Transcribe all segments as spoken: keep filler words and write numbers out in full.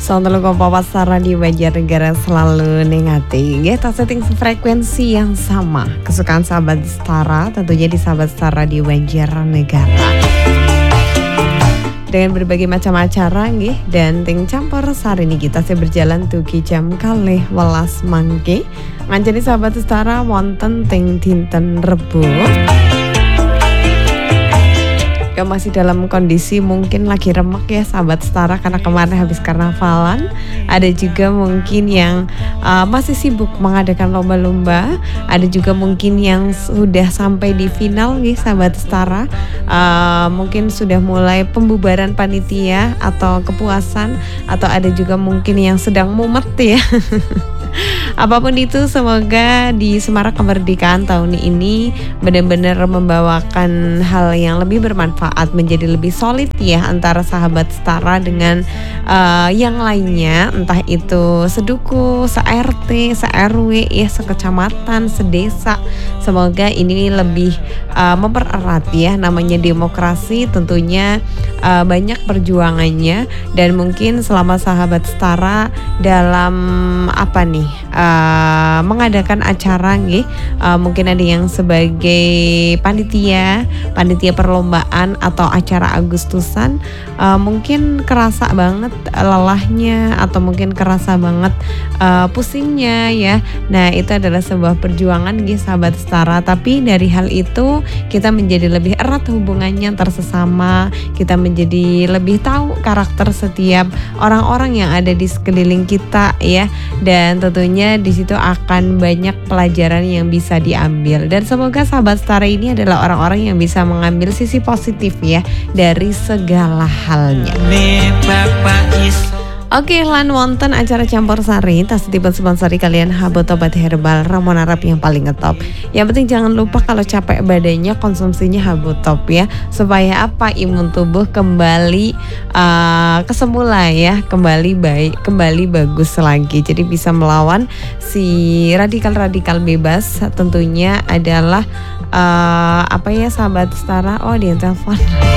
Sontolo Kompawasa Radio Banjarnegara selalu nengati kita setting frekuensi yang sama. Kesukaan sahabat setara tentunya di sahabat setara Radio Banjarnegara. Dengan berbagai macam acara nggih dan ting campur sari ini kita saya berjalan tuki jam kalih welas mangke. Ngancani sahabat setara wonten ting dinten Rebo. Masih dalam kondisi mungkin lagi remek ya sahabat setara karena kemarin habis karnavalan. Ada juga mungkin yang uh, masih sibuk mengadakan lomba-lomba. Ada juga mungkin yang sudah sampai di final nih sahabat setara. Uh, mungkin sudah mulai pembubaran panitia atau kepuasan. Atau ada juga mungkin yang sedang mumet ya. Apapun itu semoga di Semarak Kemerdekaan tahun ini benar-benar membawakan hal yang lebih bermanfaat, menjadi lebih solid ya antara sahabat setara dengan uh, yang lainnya, entah itu seduku, se-R T, se-R W ya, sekecamatan, sedesa. Semoga ini lebih uh, mempererat ya, namanya demokrasi tentunya uh, banyak perjuangannya dan mungkin selama sahabat setara dalam apa nih Uh, mengadakan acara nggih, uh, mungkin ada yang sebagai panitia, panitia perlombaan atau acara Agustusan, uh, mungkin kerasa banget lelahnya atau mungkin kerasa banget uh, pusingnya ya. Nah itu adalah sebuah perjuangan nggih sahabat setara. Tapi dari hal itu kita menjadi lebih erat hubungannya antar sesama. Kita menjadi lebih tahu karakter setiap orang-orang yang ada di sekeliling kita ya. Dan tentunya di situ akan banyak pelajaran yang bisa diambil dan semoga sahabat setara ini adalah orang-orang yang bisa mengambil sisi positif ya dari segala halnya. Oke, lan wonten acara campur sari tasdipun sponsori kalian Habot Obat Herbal Ramon Arab yang paling ngetop. Yang penting jangan lupa kalau capek badannya konsumsinya Habotop ya, supaya apa imun tubuh kembali uh, ke semula ya, kembali baik, kembali bagus lagi. Jadi bisa melawan si radikal-radikal bebas. Tentunya adalah uh, apa ya sahabat setara? Oh dia telepon.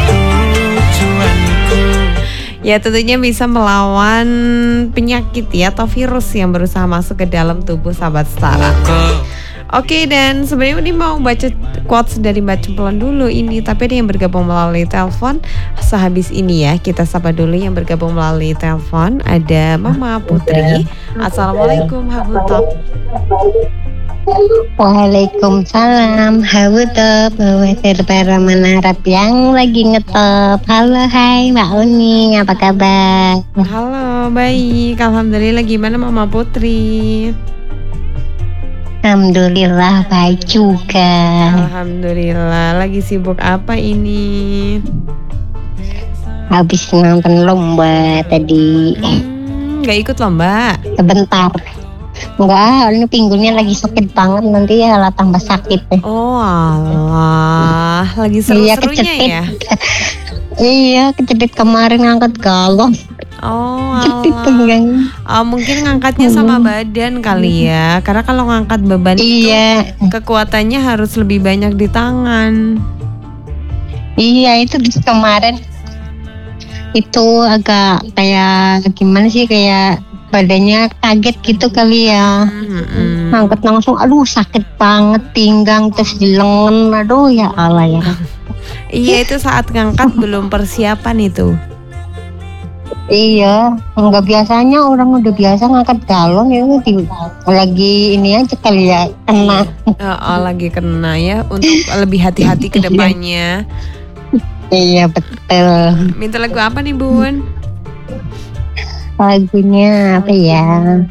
Ya tentunya bisa melawan penyakit ya atau virus yang berusaha masuk ke dalam tubuh sahabat setara. Oke, dan sebenarnya ini mau baca quotes dari Mbak Cemplon dulu ini, tapi ada yang bergabung melalui telepon sehabis ini ya. Kita sapa dulu yang bergabung melalui telepon. Ada Mama Putri. Assalamualaikum Habutop. Waalaikumsalam Habutop, Bawatir para menarap yang lagi ngetop. Halo, hai Mbak Uni, apa kabar? Halo, baik, alhamdulillah. Gimana Mama Putri? Alhamdulillah baik juga. Alhamdulillah. Lagi sibuk apa ini? Habis nonton lomba tadi. Hmm, gak ikut lomba? Sebentar. Enggak, ini pinggulnya lagi sakit banget, nanti ya lah tambah sakit deh. Oh alah, lagi seru-serunya ya? Iya, kejedit kemarin ngangkat galon. Oh alah. Oh, mungkin ngangkatnya sama badan kali ya. Karena kalau ngangkat beban iya. itu kekuatannya harus lebih banyak di tangan. Iya, itu kemarin itu agak kayak gimana sih, kayak badannya kaget gitu kali ya. Mm-hmm. Ngangkat langsung, aduh sakit banget pinggang terus di lengan, aduh ya Allah ya. Iya, itu saat ngangkat belum persiapan itu. Iya, nggak biasanya orang udah biasa ngangkat galon itu di, lagi ini aja kali ya kena. Oh, oh, lagi kena ya, untuk lebih hati-hati ke depannya. Iya betul. Minta lagu apa nih Bun? Lagunya apa ya?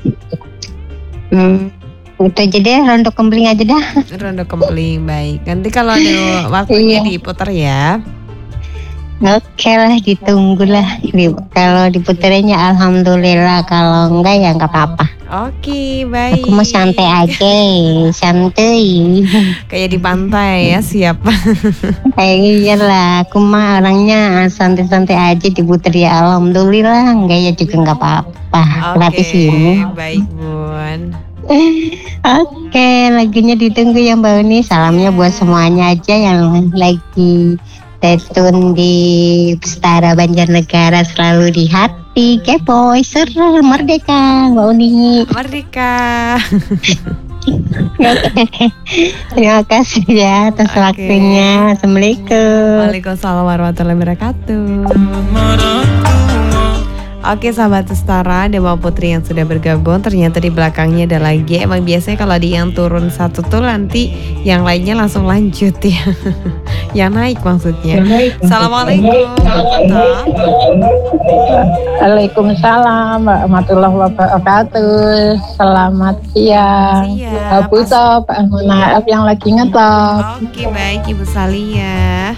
Hmm, udah aja deh, Rondo Kempling aja dah. Rondo Kempling, baik. Nanti kalau ada waktunya iya. diputar ya. Oke lah, ditunggu lah. Kalau diputernya alhamdulillah, kalau enggak ya enggak apa-apa. Oke, baik. Aku mau santai aja, santai. Kayak di pantai ya, siap. Kayak iyalah, aku mah orangnya santai-santai aja, diputer ya alhamdulillah, enggak ya juga enggak apa-apa. Gratis ini. Oke, baik Bun. Oke, lagunya ditunggu ya Mbak Uni. Salamnya buat semuanya aja yang lagi Stay tune di Bestara Banjarnegara selalu di hati. Kepoy, seru, merdeka, Mbak Uni. Merdeka. Terima kasih ya atas okay. waktunya. Assalamualaikum. Waalaikumsalam warahmatullahi wabarakatuh. Oke sahabat Setara, Dewa Putri yang sudah bergabung, ternyata di belakangnya ada lagi. Emang biasanya kalau ada yang turun satu tuh nanti yang lainnya langsung lanjut ya. Yang naik maksudnya. Assalamualaikum. Waalaikumsalam warahmatullahi wabarakatuh. Selamat siang. Siap. Bu Top, maaf yang lagi ngetop. Oke baik Ibu Salia.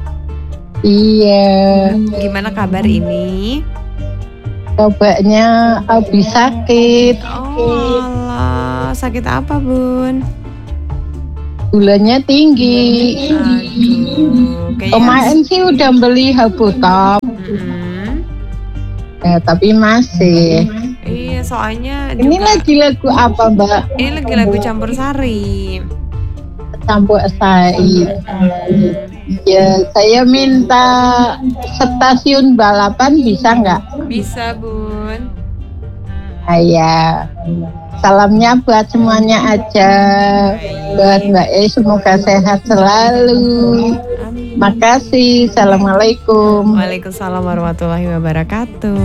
Iya. Gimana kabar ini? Obatnya habis sakit. Oh alah, sakit apa Bun? Gulanya tinggi. Aduh, kemarin harus... sih udah beli Habutop. Mm-hmm. Eh, tapi masih. Iya soalnya juga... Ini lagi lagu apa Mbak? Ini lagi lagu campur sari. Campur sari. Ya, saya minta stasiun balapan bisa nggak? Bisa, Bun. Iya. Salamnya buat semuanya aja. Buat Mbak E, semoga sehat selalu. Amin. Makasih. Assalamualaikum. Waalaikumsalam warahmatullahi wabarakatuh.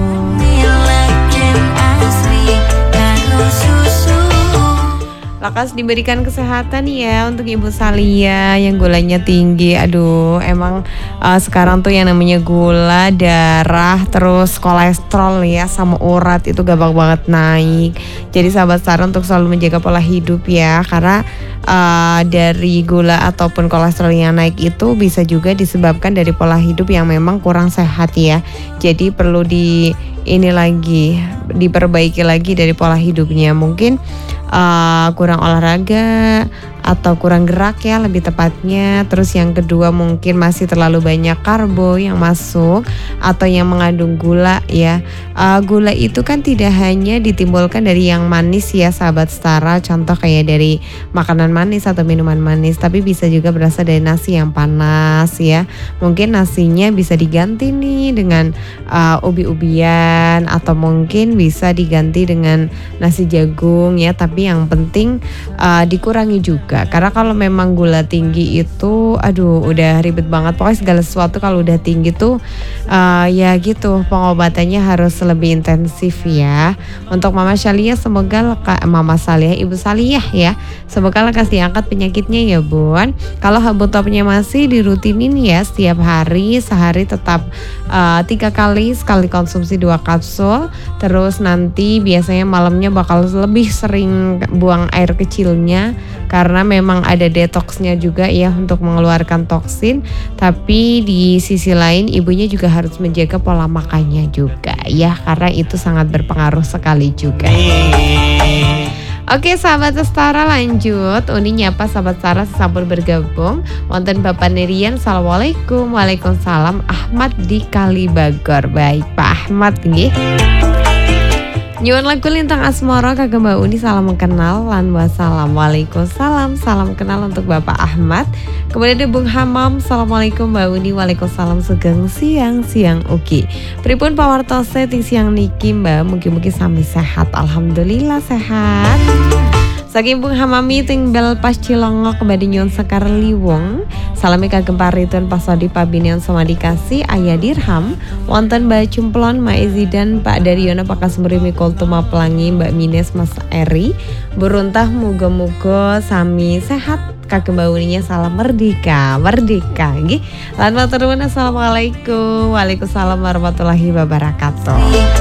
Lakas diberikan kesehatan ya untuk Ibu Salia yang gulanya tinggi. Aduh, emang uh, sekarang tuh yang namanya gula darah terus kolesterol ya sama urat itu gampang banget naik. Jadi sahabat Setara untuk selalu menjaga pola hidup ya, karena uh, dari gula ataupun kolesterol yang naik itu bisa juga disebabkan dari pola hidup yang memang kurang sehat ya. Jadi perlu di ini lagi diperbaiki lagi dari pola hidupnya. Mungkin uh, kurang olahraga atau kurang gerak ya lebih tepatnya. Terus yang kedua mungkin masih terlalu banyak karbo yang masuk atau yang mengandung gula ya. uh, Gula itu kan tidak hanya ditimbulkan dari yang manis ya sahabat Setara, contoh kayak dari makanan manis atau minuman manis, tapi bisa juga berasal dari nasi yang panas ya. Mungkin nasinya bisa diganti nih dengan uh, ubi-ubian atau mungkin bisa diganti dengan nasi jagung ya. Tapi yang penting uh, dikurangi juga, karena kalau memang gula tinggi itu aduh udah ribet banget. Pokoknya segala sesuatu kalau udah tinggi tuh uh, ya gitu pengobatannya harus lebih intensif ya. Untuk Mama Salia semoga leka, Mama Salia Ibu Salia ya, semoga lekas diangkat penyakitnya ya Bun. Kalau Habutopnya masih dirutinin ya setiap hari, sehari tetap uh, tiga kali, sekali konsumsi dua kapsul. Terus nanti biasanya malamnya bakal lebih sering buang air kecilnya karena memang ada detoksnya juga ya untuk mengeluarkan toksin. Tapi di sisi lain ibunya juga harus menjaga pola makannya juga ya, karena itu sangat berpengaruh sekali juga. Oke sahabat Setara, lanjut Uni nyapa sahabat Setara sesambut bergabung. Wonten Bapak Nerian, Assalamualaikum. Waalaikumsalam. Ahmad di Kalibagor. Baik Pak Ahmad nggih. Nyuwun lagu Lintang Asmoro kagem Mbak Uni, salam kenal lan wassalam. Waalaikumsalam, salam kenal untuk Bapak Ahmad. Kemudian ada Bung Hamam, Assalamualaikum Mbak Uni. Waalaikumsalam, sugeng siang siang ugi. Pripun pawartose ting siang niki Mbak, mugi-mugi sami sehat. Alhamdulillah sehat. Saking Bung Hamami ting bel pas Cilongo kembali nyuwun sekar liwung. Salami kagem paritun pasodi pabinion sama dikasih Ayah Dirham. Wonten Mbak Cumplon, Mbak Ezidan, Pak Daryono, Pak Kasmuri Mikol Tuma Pelangi, Mbak Mines, Mas Eri. Beruntah muga-muga sami sehat. Kagem Mbak Uninya salam merdeka, merdeka nggih. Lan matur nuwun, assalamualaikum. Waalaikumsalam warahmatullahi wabarakatuh.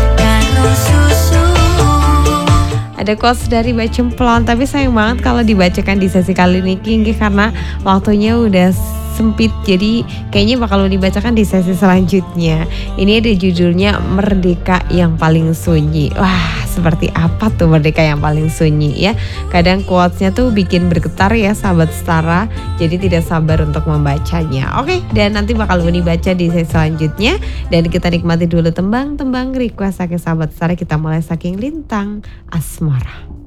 Ada quotes dari Mbak Cemplon, tapi sayang banget kalau dibacakan di sesi kali ini King, karena waktunya udah sempit. Jadi kayaknya bakal dibacakan di sesi selanjutnya. Ini ada judulnya Merdeka yang Paling Sunyi. Wah, seperti apa tuh merdeka yang paling sunyi ya? Kadang quotesnya tuh bikin bergetar ya sahabat Setara. Jadi tidak sabar untuk membacanya. Oke, dan nanti bakal dibaca di sesi selanjutnya. Dan kita nikmati dulu tembang-tembang request saking sahabat Setara. Kita mulai saking Lintang Asmara.